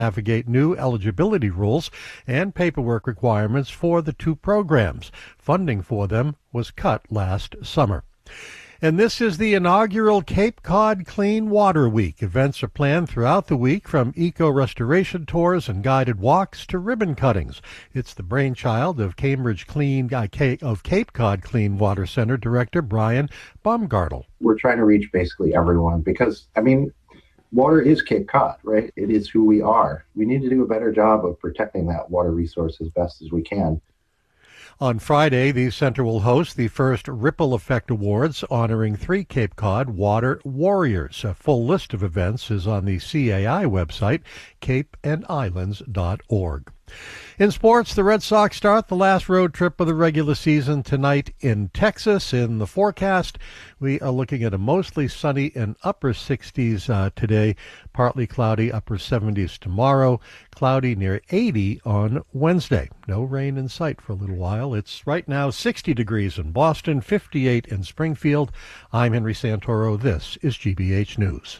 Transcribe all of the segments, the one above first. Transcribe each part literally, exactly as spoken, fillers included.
navigate new eligibility rules and paperwork requirements for the two programs. Funding for them was cut last summer. And this is the inaugural Cape Cod Clean Water Week. Events are planned throughout the week, from eco-restoration tours and guided walks to ribbon cuttings. It's the brainchild of Cambridge Clean uh, of Cape Cod Clean Water Center Director Brian Baumgartel. We're trying to reach basically everyone because, I mean, water is Cape Cod, right? It is who we are. We need to do a better job of protecting that water resource as best as we can. On Friday, the center will host the first Ripple Effect Awards, honoring three Cape Cod water warriors. A full list of events is on the C A I website, cape and islands dot org. In sports, the Red Sox start the last road trip of the regular season tonight in Texas. In the forecast, we are looking at a mostly sunny and upper sixties uh, today, partly cloudy, upper seventies tomorrow, cloudy near eighty on Wednesday. No rain in sight for a little while. It's right now sixty degrees in Boston, fifty-eight in Springfield. I'm Henry Santoro. This is G B H News.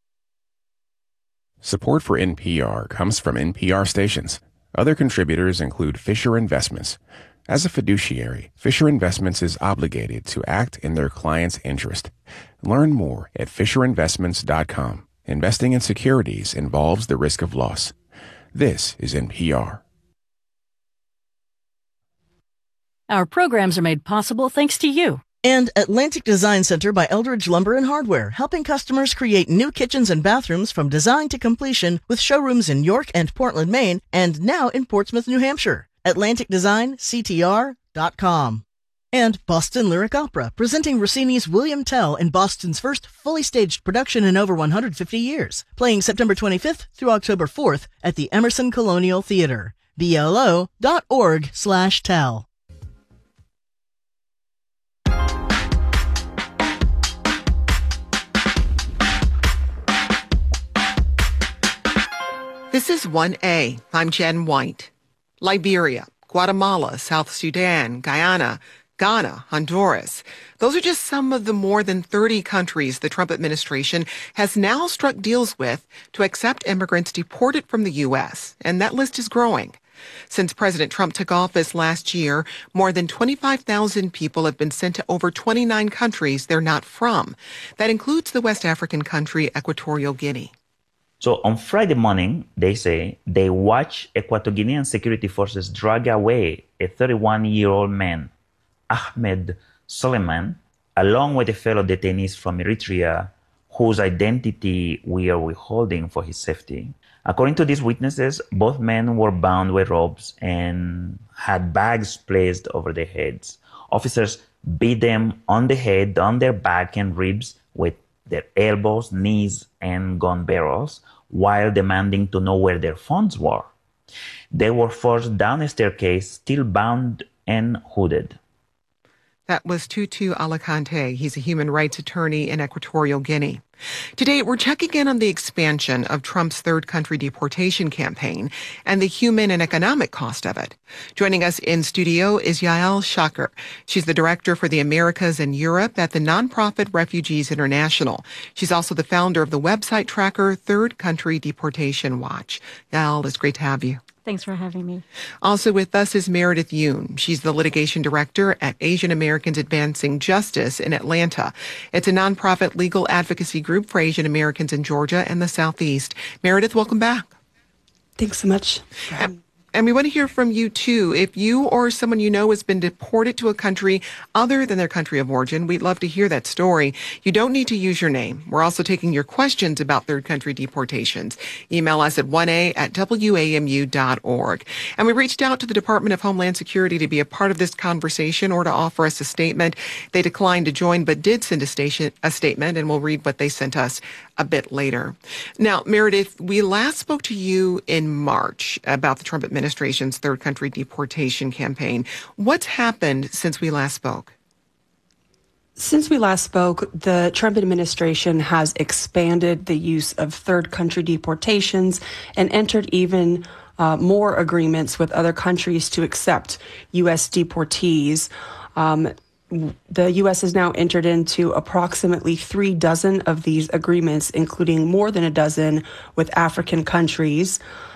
Support for N P R comes from N P R stations. Other contributors include Fisher Investments. As a fiduciary, Fisher Investments is obligated to act in their client's interest. Learn more at fisher investments dot com. Investing in securities involves the risk of loss. This is N P R. Our programs are made possible thanks to you. And Atlantic Design Center by Eldridge Lumber and Hardware, helping customers create new kitchens and bathrooms from design to completion, with showrooms in York and Portland, Maine, and now in Portsmouth, New Hampshire. Atlantic Design C T R dot com. And Boston Lyric Opera, presenting Rossini's William Tell in Boston's first fully staged production in over one hundred fifty years, playing September twenty-fifth through October fourth at the Emerson Colonial Theater. B L O dot org slash tell. This is one A. I'm Jen White. Liberia, Guatemala, South Sudan, Guyana, Ghana, Honduras. Those are just some of the more than thirty countries the Trump administration has now struck deals with to accept immigrants deported from the U S, and that list is growing. Since President Trump took office last year, more than twenty-five thousand people have been sent to over twenty-nine countries they're not from. That includes the West African country Equatorial Guinea. So on Friday morning, they say they watched Equatorial security forces drag away a thirty-one-year-old man, Ahmed Suleiman, along with a fellow detainees from Eritrea, whose identity we are withholding for his safety. According to these witnesses, both men were bound with ropes and had bags placed over their heads. Officers beat them on the head, on their back and ribs with their elbows, knees, and gun barrels, while demanding to know where their phones were. They were forced down a staircase, still bound and hooded. That was Tutu Alicante. He's a human rights attorney in Equatorial Guinea. Today, we're checking in on the expansion of Trump's third country deportation campaign and the human and economic cost of it. Joining us in studio is Yael Shaker. She's the director for the Americas and Europe at the nonprofit Refugees International. She's also the founder of the website tracker Third Country Deportation Watch. Yael, it's great to have you. Thanks for having me. Also with us is Meredith Yoon. She's the litigation director at Asian Americans Advancing Justice in Atlanta. It's a nonprofit legal advocacy group for Asian Americans in Georgia and the Southeast. Meredith, welcome back. Thanks so much. And, and we want to hear from you, too. If you or someone you know has been deported to a country other than their country of origin, we'd love to hear that story. You don't need to use your name. We're also taking your questions about third country deportations. Email us at one a at w a m u dot org. And we reached out to the Department of Homeland Security to be a part of this conversation or to offer us a statement. They declined to join, but did send a, station, a statement, and we'll read what they sent us a bit later. Now, Meredith, we last spoke to you in March about the Trump administration's third country deportation campaign. What's happened since we last spoke? Since we last spoke, the Trump administration has expanded the use of third country deportations and entered even uh, more agreements with other countries to accept U S deportees. Um, the U S has now entered into approximately three dozen of these agreements, including more than a dozen with African countries.